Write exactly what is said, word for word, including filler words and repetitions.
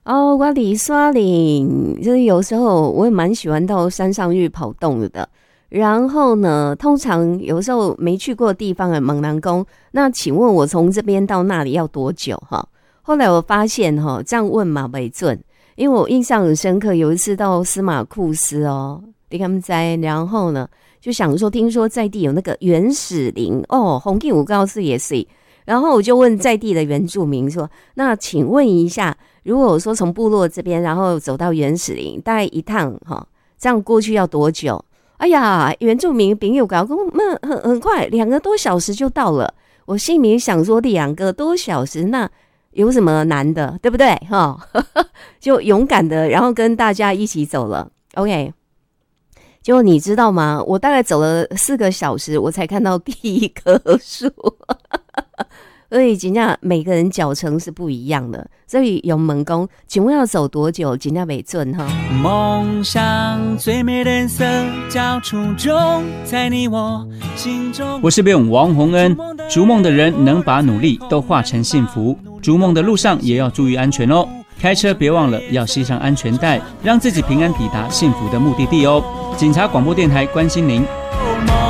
哦，我李刷岭，就是有时候我也蛮喜欢到山上去跑动的。然后呢，通常有时候没去过的地方的猛男宫，那请问我从这边到那里要多久哈？后来我发现哈，这样问嘛没准，因为我印象很深刻，有一次到司马库斯哦，你看在，然后呢就想说，听说在地有那个原始林哦，红地五告示也是，然后我就问在地的原住民说，那请问一下，如果我说从部落这边，然后走到原始林，大概一趟哈，这样过去要多久？哎呀，原住民朋友搞跟那很很快，两个多小时就到了。我心里想说，两个多小时那有什么难的，对不对？哈，就勇敢的，然后跟大家一起走了。OK， 结果你知道吗？我大概走了四个小时，我才看到第一棵树。所以真的每个人脚程是不一样的，所以有门工，请问要走多久？真的没准哈。 梦想最美颜色叫初衷，在你我心中。 我是贝勇王洪恩，逐梦的人能把努力都化成幸福，逐梦的路上也要注意安全哦。开车别忘了要系上安全带，让自己平安抵达幸福的目的地哦。警察广播电台关心您。